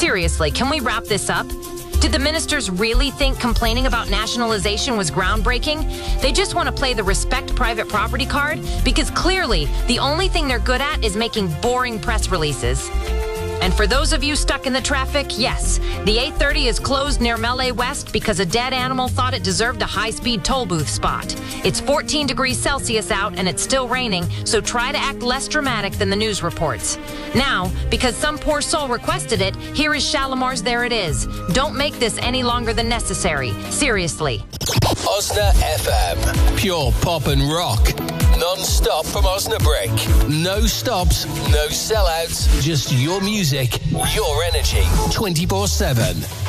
seriously, can we wrap this up? Did the ministers really think complaining about nationalization was groundbreaking? They just want to play the respect private property card because clearly the only thing they're good at is making boring press releases. And for those of you stuck in the traffic, yes, the 830 is closed near Melee West because a dead animal thought it deserved a high-speed toll booth spot. It's 14 degrees Celsius out and it's still raining, so try to act less dramatic than the news reports. Now, because some poor soul requested it, here is Shalimar's There It Is. Don't make this any longer than necessary. Seriously. Osna FM. Pure pop and rock. Non-stop from Osnabrück. No stops, no sellouts, just your music, your energy, 24/7.